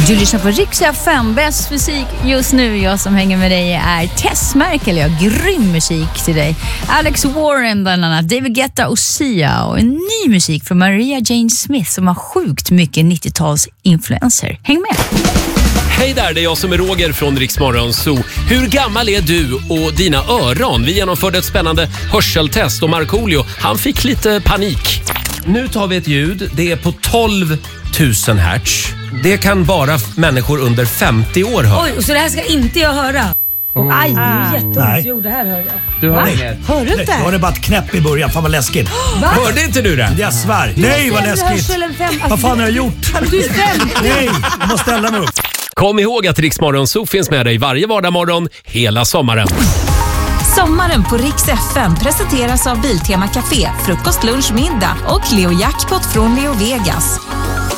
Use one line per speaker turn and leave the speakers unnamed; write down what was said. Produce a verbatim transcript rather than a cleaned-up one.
Du lyssnar på Rix F M, bäst musik just nu. Jag som hänger med dig är Tess Merkel. Jag har grym musik till dig. Alex Warren bland annat, David Guetta och Sia. Och en ny musik från Maria Jane Smith som har sjukt mycket nittio-tals-influencer. Häng med!
Hej där, det är jag som är Roger från Rix Morgon Zoo. Hur gammal är du och dina öron? Vi genomförde ett spännande hörseltest och Markoolio, han fick lite panik. Nu tar vi ett ljud, det är på tolv tusen hertz. Det kan bara människor under femtio år höra.
Oj, så det här ska inte jag höra? Oh. Aj, det är jätteont.
Nej.
Jo, det här hör jag.
Du hör inget.
Hör du inte?
Jag hörde bara ett knäpp i början, fan vad läskigt.
Va?
Hörde inte du det?
Jag svär. Nej, vad läskigt. Vad fan har jag gjort?
Du är fem.
Nej, jag måste ställa mig upp.
Kom ihåg att Rix Morgon Zoo finns med dig varje vardagsmorgon hela sommaren.
Sommaren på Rix F M presenteras av Biltema Café, frukost, lunch, middag och Leo Jackpot från Leo Vegas.